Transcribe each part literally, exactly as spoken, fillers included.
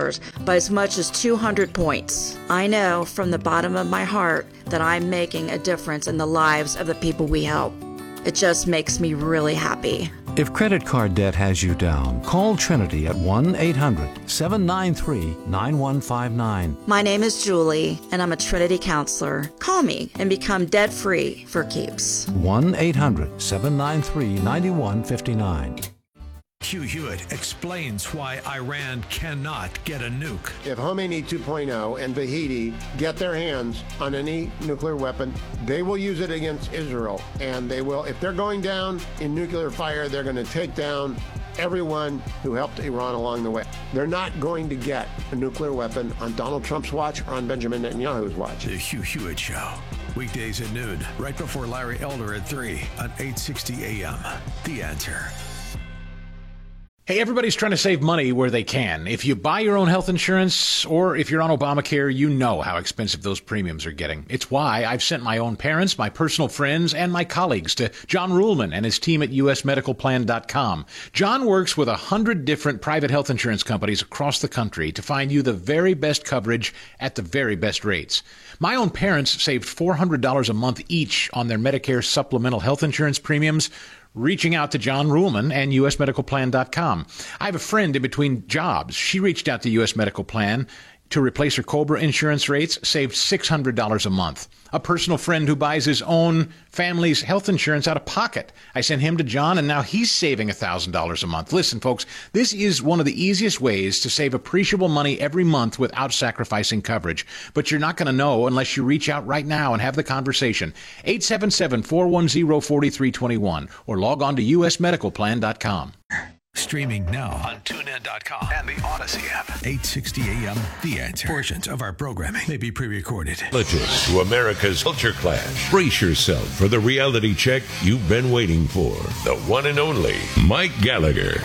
dollars by as much as two hundred points. I know from the bottom of my heart that I'm making a difference in the lives of the people we help. It just makes me really happy. If credit card debt has you down, call Trinity at one eight hundred seven nine three nine one five nine. My name is Julie, and I'm a Trinity counselor. Call me and become debt-free for keeps. one eight hundred seven nine three nine one five nine. Hugh Hewitt explains why Iran cannot get a nuke. If Khomeini two point oh and Vahidi get their hands on any nuclear weapon, they will use it against Israel. And they will, if they're going down in nuclear fire, they're going to take down everyone who helped Iran along the way. They're not going to get a nuclear weapon on Donald Trump's watch or on Benjamin Netanyahu's watch. The Hugh Hewitt Show. Weekdays at noon, right before Larry Elder at three on eight sixty A M. The Answer. Hey, everybody's trying to save money where they can. If you buy your own health insurance or if you're on Obamacare, you know how expensive those premiums are getting. It's why I've sent my own parents, my personal friends, and my colleagues to John Ruhlman and his team at U S medical plan dot com. John works with a hundred different private health insurance companies across the country to find you the very best coverage at the very best rates. My own parents saved four hundred dollars a month each on their Medicare supplemental health insurance premiums, reaching out to John Ruhlman and U S medical plan dot com. I have a friend in between jobs. She reached out to U S Medical Plan to replace her COBRA insurance rates, saved six hundred dollars a month. A personal friend who buys his own family's health insurance out of pocket. I sent him to John, and now he's saving one thousand dollars a month. Listen, folks, this is one of the easiest ways to save appreciable money every month without sacrificing coverage. But you're not going to know unless you reach out right now and have the conversation. eight seven seven, four one zero, four three two one or log on to U S medical plan dot com. Streaming now on tune in dot com and the Odyssey app. eight sixty A M. The Answer. Portions of our programming may be pre-recorded. Relatives to America's culture clash. Brace yourself for the reality check you've been waiting for. The one and only Mike Gallagher.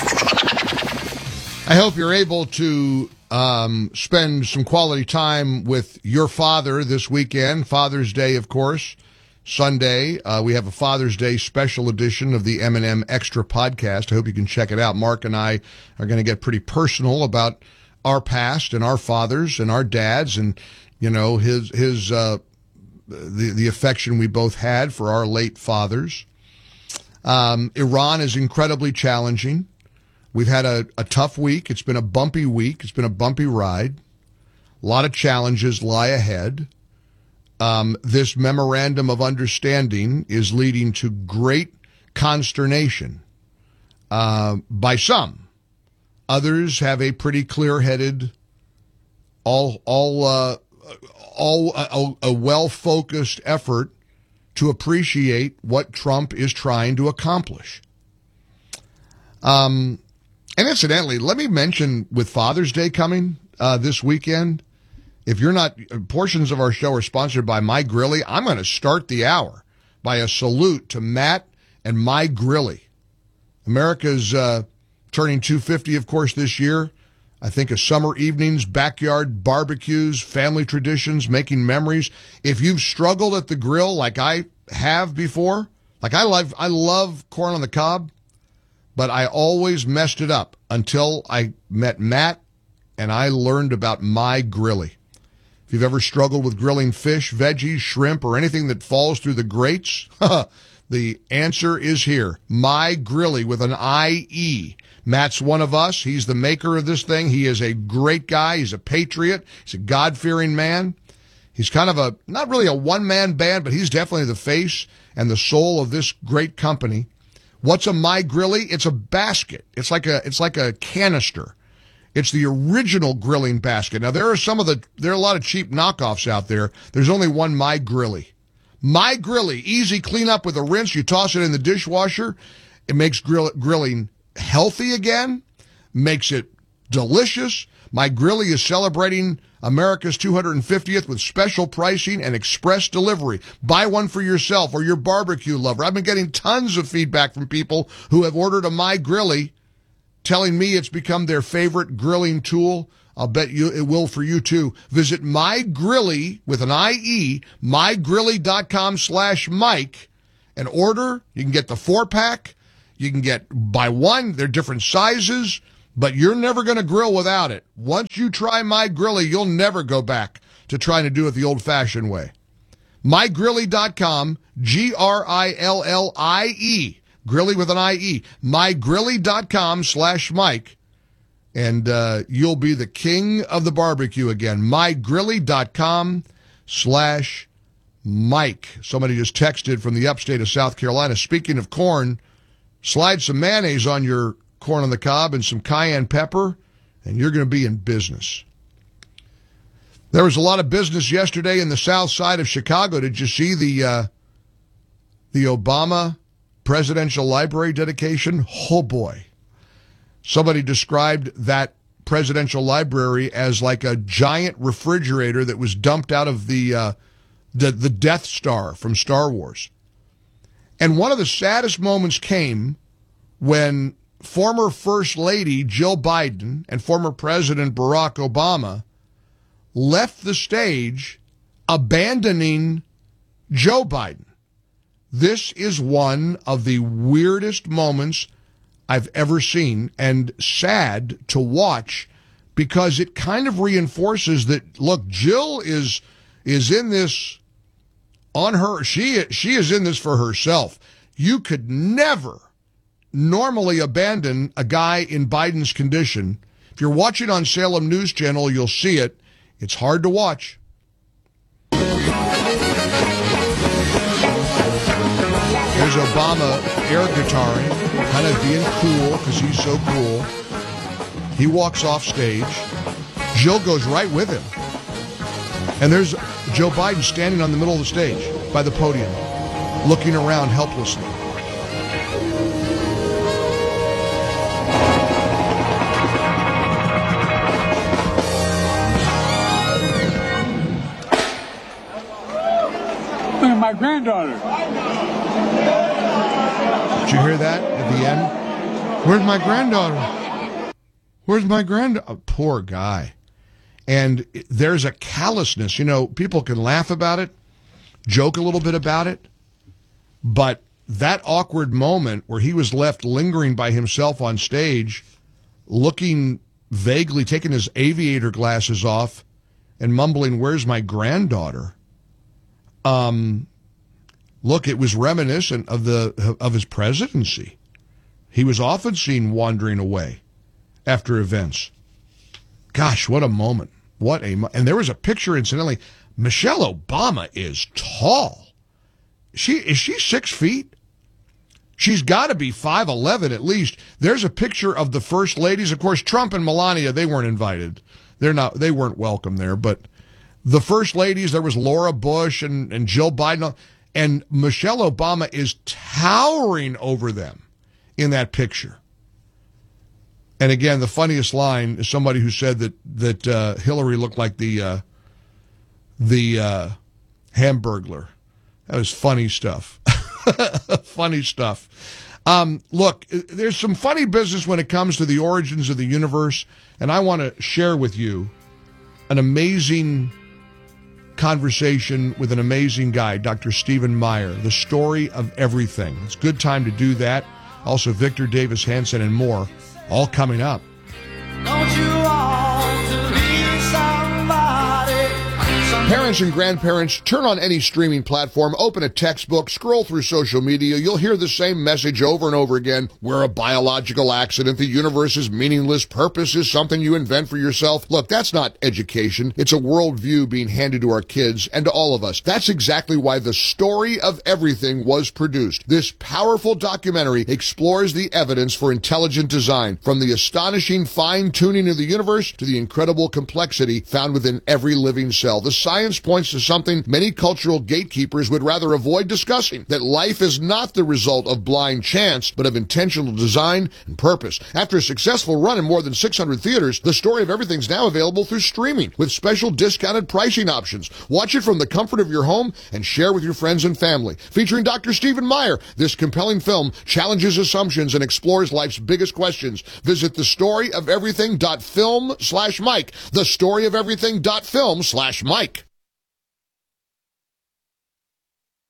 I hope you're able to um, spend some quality time with your father this weekend. Father's Day, of course. Sunday, uh, we have a Father's Day special edition of the M and M Extra podcast. I hope you can check it out. Mark and I are going to get pretty personal about our past and our fathers and our dads and, you know, his, his, uh, the, the affection we both had for our late fathers. Um, Iran is incredibly challenging. We've had a, a tough week. It's been a bumpy week. It's been a bumpy ride. A lot of challenges lie ahead. Um, this memorandum of understanding is leading to great consternation uh, by some. Others have a pretty clear-headed, all, all, uh, all a, a well-focused effort to appreciate what Trump is trying to accomplish. Um, and incidentally, let me mention with Father's Day coming uh, this weekend. If you're not, portions of our show are sponsored by My Grilly. I'm going to start the hour by a salute to Matt and My Grilly. America's uh, turning two fifty, of course, this year. I think of summer evenings, backyard barbecues, family traditions, making memories. If you've struggled at the grill like I have before, like I love, I love corn on the cob, but I always messed it up until I met Matt and I learned about My Grilly. If you've ever struggled with grilling fish, veggies, shrimp, or anything that falls through the grates, the answer is here. My Grilly with an I E. Matt's one of us. He's the maker of this thing. He is a great guy. He's a patriot. He's a God-fearing man. He's kind of a, not really a one-man band, but he's definitely the face and the soul of this great company. What's a My Grilly? It's a basket. It's like a, it's like a canister. It's the original grilling basket. Now, there are some of the, there are a lot of cheap knockoffs out there. There's only one My Grilly. My Grilly, easy cleanup with a rinse. You toss it in the dishwasher. It makes grill, grilling healthy again, makes it delicious. My Grilly is celebrating America's two hundred fiftieth with special pricing and express delivery. Buy one for yourself or your barbecue lover. I've been getting tons of feedback from people who have ordered a My Grilly, telling me it's become their favorite grilling tool. I'll bet you it will for you too. Visit My Grilly with an I E, mygrilly.com slash Mike, and order. You can get the four pack. You can get buy one. They're different sizes. but you're never going to grill without it. Once you try My Grillie, you'll never go back to trying to do it the old-fashioned way. my grillie dot com, G R I L L I E, Grillie with an I E, my grillie dot com slash Mike, and uh, you'll be the king of the barbecue again. my grillie dot com slash Mike. Somebody just texted from the upstate of South Carolina. Speaking of corn, slide some mayonnaise on your corn on the cob and some cayenne pepper, and you're going to be in business. There was a lot of business yesterday in the south side of Chicago. Did you see the uh, the Obama Presidential Library dedication? Oh, boy. Somebody described that presidential library as like a giant refrigerator that was dumped out of the, uh, the, the Death Star from Star Wars. And one of the saddest moments came when former First Lady Jill Biden and former President Barack Obama left the stage, abandoning Joe Biden. This is one of the weirdest moments I've ever seen, and sad to watch, because it kind of reinforces that, look, Jill is is in this on her, she she is in this for herself. You could never normally abandon a guy in Biden's condition. If you're watching on Salem News Channel, you'll see it. It's hard to watch. There's Obama air guitaring, kind of being cool because he's so cool. He walks off stage. Jill goes right with him. And there's Joe Biden standing on the middle of the stage by the podium, looking around helplessly. Look at my granddaughter. Did you hear that at the end? Where's my granddaughter? Where's my granddaughter? Oh, poor guy. And there's a callousness. You know, people can laugh about it, joke a little bit about it, but that awkward moment where he was left lingering by himself on stage, looking vaguely, taking his aviator glasses off and mumbling, "Where's my granddaughter?" Um, look, it was reminiscent of the of his presidency. He was often seen wandering away after events. Gosh, what a moment. What a mo- and there was a picture, incidentally. Michelle Obama is tall. She is she six feet? She's got to be five eleven at least. There's a picture of the first ladies. Of course, Trump and Melania, they weren't invited. They're not. They weren't welcome there. But the first ladies, there was Laura Bush and, and Jill Biden, and Michelle Obama is towering over them in that picture. And again, the funniest line is somebody who said that that uh, Hillary looked like the uh, the uh, Hamburglar. That was funny stuff. Funny stuff. Um, look, there's some funny business when it comes to the origins of the universe, and I want to share with you an amazing conversation with an amazing guy, Doctor Stephen Meyer, the story of everything. It's a good time to do that. Also, Victor Davis Hanson and more, all coming up. Don't you want to be somebody? Parents and grandparents, turn on any streaming platform, open a textbook, scroll through social media. You'll hear the same message over and over again. We're a biological accident. The universe is meaningless. Purpose is something you invent for yourself. Look, that's not education. It's a worldview being handed to our kids and to all of us. That's exactly why The Story of Everything was produced. This powerful documentary explores the evidence for intelligent design, from the astonishing fine-tuning of the universe to the incredible complexity found within every living cell. The science points to something many cultural gatekeepers would rather avoid discussing, that life is not the result of blind chance, but of intentional design and purpose. After a successful run in more than six hundred theaters, The Story of Everything is now available through streaming with special discounted pricing options. Watch it from the comfort of your home and share with your friends and family. Featuring Doctor Stephen Meyer, this compelling film challenges assumptions and explores life's biggest questions. Visit thestoryofeverything.film slash Mike. Thestoryofeverything.film slash Mike.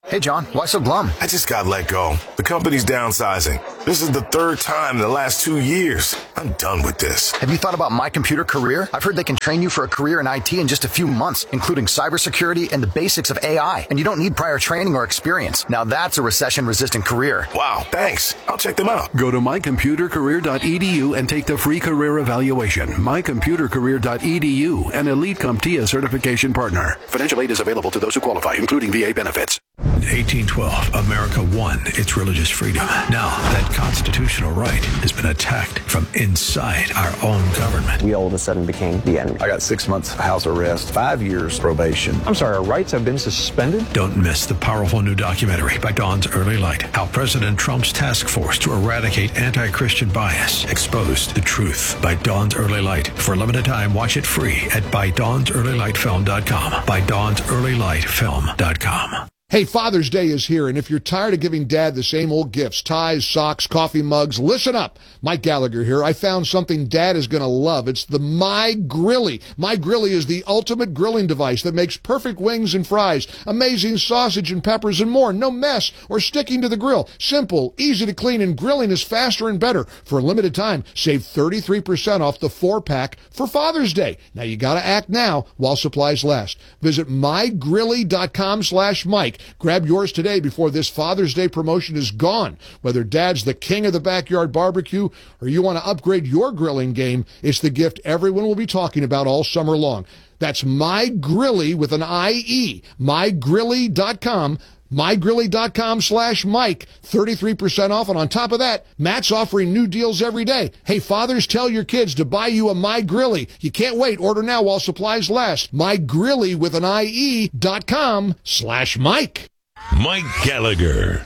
Hey, John, why so glum? I just got let go. The company's downsizing. This is the third time in the last two years. I'm done with this. Have you thought about My Computer Career? I've heard they can train you for a career in I T in just a few months, including cybersecurity and the basics of A I. And you don't need prior training or experience. Now that's a recession-resistant career. Wow, thanks. I'll check them out. Go to my computer career dot e d u and take the free career evaluation. my computer career dot e d u, an Elite CompTIA certification partner. Financial aid is available to those who qualify, including V A benefits. In eighteen twelve, America won its religious freedom. Now, that constitutional right has been attacked from inside our own government. We all of a sudden became the enemy. I got six months house arrest, five years probation. I'm sorry, our rights have been suspended? Don't miss the powerful new documentary by Dawn's Early Light, how President Trump's task force to eradicate anti-Christian bias exposed the truth, by Dawn's Early Light. For a limited time, watch it free at by dawns early light film dot com. by dawns early light film dot com. Hey, Father's Day is here, and if you're tired of giving Dad the same old gifts, ties, socks, coffee mugs, listen up. Mike Gallagher here. I found something Dad is going to love. It's the My Grilly. My Grilly is the ultimate grilling device that makes perfect wings and fries, amazing sausage and peppers and more. No mess or sticking to the grill. Simple, easy to clean, and grilling is faster and better. For a limited time, save thirty-three percent off the four-pack for Father's Day. Now, you got to act now while supplies last. Visit my grilly dot com slash Mike. Grab yours today before this Father's Day promotion is gone. Whether Dad's the king of the backyard barbecue or you want to upgrade your grilling game, it's the gift everyone will be talking about all summer long. That's MyGrilly with an I E. my grilly dot com. my grilly dot com slash Mike. thirty-three percent off. And on top of that, Matt's offering new deals every day. Hey, fathers, tell your kids to buy you a My Grilly. You can't wait. Order now while supplies last. MyGrilly with an I E dot com slash Mike. Mike Gallagher.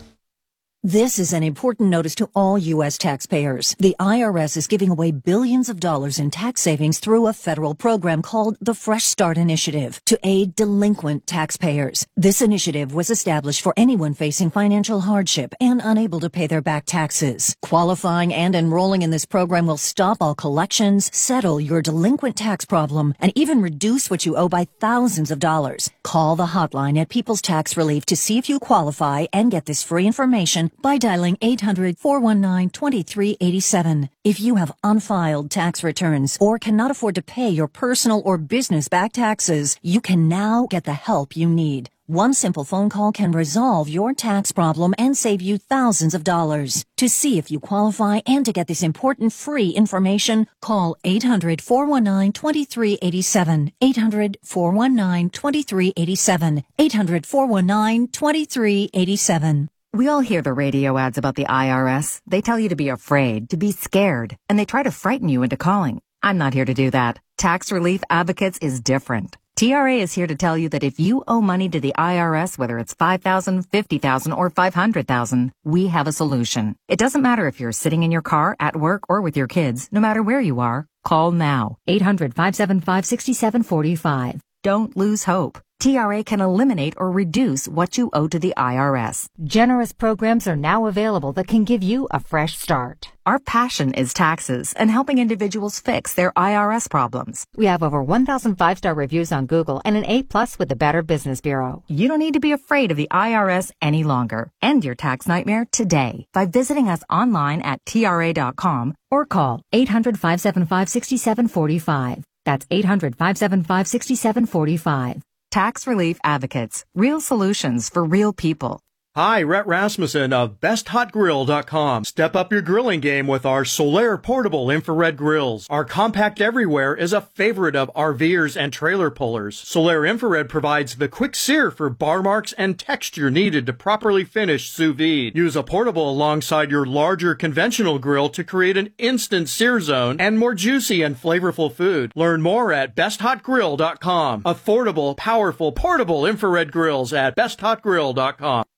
This is an important notice to all U S taxpayers. The I R S is giving away billions of dollars in tax savings through a federal program called the Fresh Start Initiative to aid delinquent taxpayers. This initiative was established for anyone facing financial hardship and unable to pay their back taxes. Qualifying and enrolling in this program will stop all collections, settle your delinquent tax problem, and even reduce what you owe by thousands of dollars. Call the hotline at People's Tax Relief to see if you qualify and get this free information by dialing eight hundred, four one nine, two three eight seven. If you have unfiled tax returns or cannot afford to pay your personal or business back taxes, you can now get the help you need. One simple phone call can resolve your tax problem and save you thousands of dollars. To see if you qualify and to get this important free information, call eight hundred, four one nine, two three eight seven. eight hundred, four one nine, two three eight seven. eight hundred, four one nine, two three eight seven. We all hear the radio ads about the I R S. They tell you to be afraid, to be scared, and they try to frighten you into calling. I'm not here to do that. Tax Relief Advocates is different. T R A is here to tell you that if you owe money to the I R S, whether it's five thousand dollars, fifty thousand dollars, or five hundred thousand dollars, we have a solution. It doesn't matter if you're sitting in your car, at work, or with your kids. No matter where you are, call now. eight hundred, five seven five, six seven four five. Don't lose hope. T R A can eliminate or reduce what you owe to the I R S. Generous programs are now available that can give you a fresh start. Our passion is taxes and helping individuals fix their I R S problems. We have over one thousand five-star reviews on Google and an A plus with the Better Business Bureau. You don't need to be afraid of the I R S any longer. End your tax nightmare today by visiting us online at T R A dot com or call eight hundred, five seven five, six seven four five. That's eight hundred, five seven five, six seven four five. Tax Relief Advocates. Real solutions for real people. Hi, Rhett Rasmussen of best hot grill dot com. Step up your grilling game with our Solaire portable infrared grills. Our compact everywhere is a favorite of RVers and trailer pullers. Solaire infrared provides the quick sear for bar marks and texture needed to properly finish sous vide. Use a portable alongside your larger conventional grill to create an instant sear zone and more juicy and flavorful food. Learn more at best hot grill dot com. Affordable, powerful, portable infrared grills at best hot grill dot com.